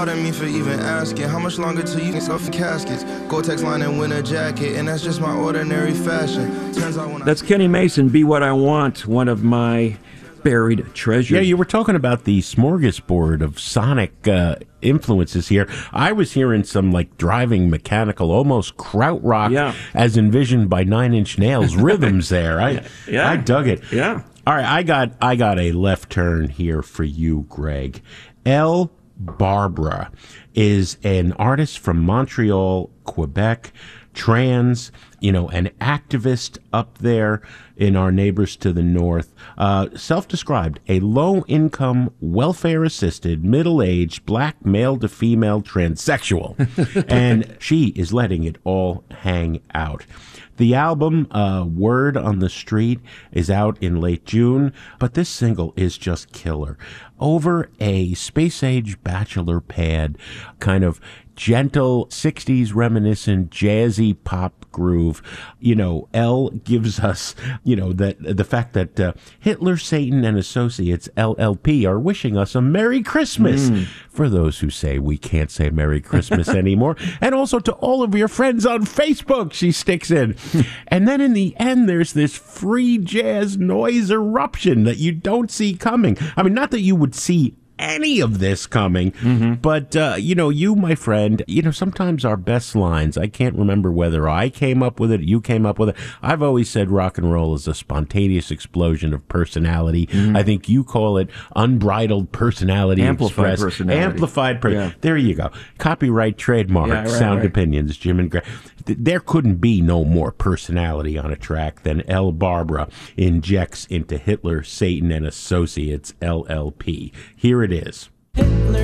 Pardon me for even asking. How much longer till you can stuff caskets? Gore-Tex line and winter jacket, and that's just my ordinary fashion. Turns out when That's Kenny Mason, Be What I Want, one of my buried treasures. Yeah, you were talking about the smorgasbord of sonic influences here. I was hearing some like driving mechanical, almost krautrock, as envisioned by Nine Inch Nails rhythms there. I dug it. Yeah. All right, I got a left turn here for you, Greg. Elle Barbara is an artist from Montreal, Quebec, trans, an activist up there in our neighbors to the north, self-described a low-income, welfare-assisted, middle-aged, black male-to-female transsexual. And she is letting it all hang out. The album, Word on the Street, is out in late June, but this single is just killer. Over a space-age bachelor pad, kind of gentle 60s reminiscent jazzy pop groove. Elle gives us, the fact that Hitler, Satan, and Associates, LLP, are wishing us a Merry Christmas. For those who say we can't say Merry Christmas anymore. And also to all of your friends on Facebook, she sticks in. And then in the end, there's this free jazz noise eruption that you don't see coming. I mean, not that you would see any of this coming, but you, my friend, sometimes our best lines, I can't remember whether I came up with it, you came up with it. I've always said rock and roll is a spontaneous explosion of personality. I think you call it unbridled personality, amplified expressed. Personality. Amplified personality. There you go. Copyright, trademark, Sound Opinions, Jim and Greg. There couldn't be no more personality on a track than Elle Barbara injects into Hitler, Satan, and Associates, LLP. Here it is.